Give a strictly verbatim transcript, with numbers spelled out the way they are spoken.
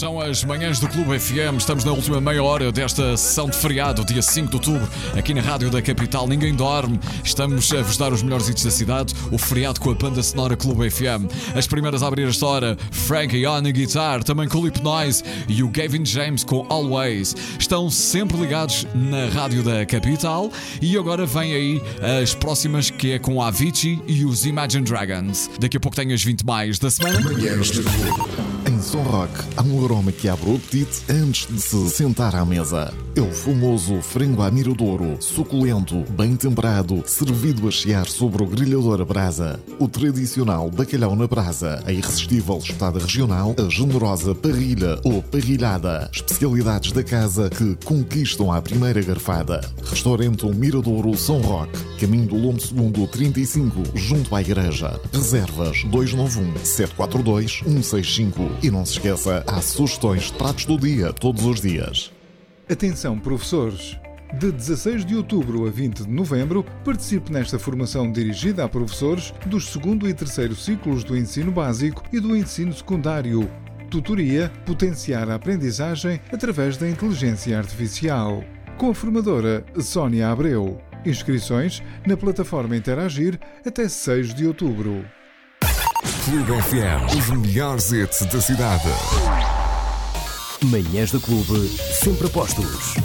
São as manhãs do Clube F M. Estamos na última meia hora desta sessão de feriado, dia cinco de outubro, aqui na Rádio da Capital. Ninguém dorme. Estamos a vos dar os melhores hits da cidade. O feriado com a banda sonora Clube F M. As primeiras a abrir esta hora, Frankie on a guitar, também com Lip Noise e o Gavin James com Always. Estão sempre ligados na Rádio da Capital. E agora vem aí as próximas, que é com a Avicii e os Imagine Dragons. Daqui a pouco tenho as vinte mais da semana. Manhãs do Clube. Em Som Rock, há um aroma que abre o apetite antes de se sentar à mesa. É o famoso frango à miradouro, suculento, bem temperado, servido a chiar sobre o grelhador a brasa. O tradicional bacalhau na brasa, a irresistível espetada regional, a generosa parrilha ou parrilhada. Especialidades da casa que conquistam à primeira garfada. Restaurante Miradouro São Roque, caminho do Lombo Segundo trinta e cinco, junto à igreja. Reservas dois nove um, sete quatro dois, um seis cinco. E não se esqueça, há sugestões de pratos do dia todos os dias. Atenção, professores! De dezasseis de outubro a vinte de novembro, participe nesta formação dirigida a professores dos segundo e terceiro ciclos do ensino básico e do ensino secundário. Tutoria Potenciar a aprendizagem através da inteligência artificial. Com a formadora Sónia Abreu. Inscrições na plataforma Interagir até seis de outubro. Clube F M, os melhores hits da cidade. Manhãs do Clube, sempre a postos.